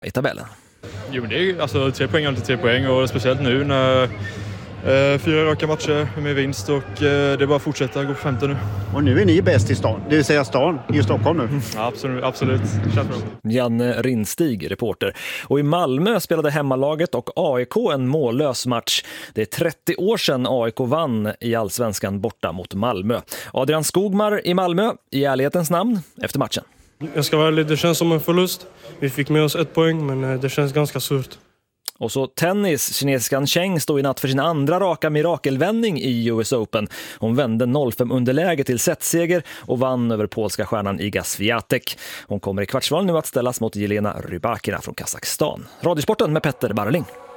i tabellen. Jo, men det är alltså 3 poäng alltid 3 poäng och speciellt nu när 4 raka matcher med vinst och det är bara att fortsätta gå på 15 nu. Och nu är ni bäst i stan, det vill säga stan i Stockholm nu. Ja, absolut. Känns bra. Janne Rinstig, reporter. Och i Malmö spelade hemmalaget och AIK en mållös match. Det är 30 år sedan AIK vann i Allsvenskan borta mot Malmö. Adrian Skogmar i Malmö, i ärlighetens namn, efter matchen. Jag ska vara ärlig, det känns som en förlust. Vi fick med oss 1 poäng, men det känns ganska surt. Och så tennis. Kinesiskan Cheng stod i natt för sin andra raka mirakelvändning i US Open. Hon vände 0-5-underläge till setseger och vann över polska stjärnan Iga Swiatek. Hon kommer i kvartsval nu att ställas mot Jelena Rybakina från Kazakstan. Radiosporten med Petter Barling.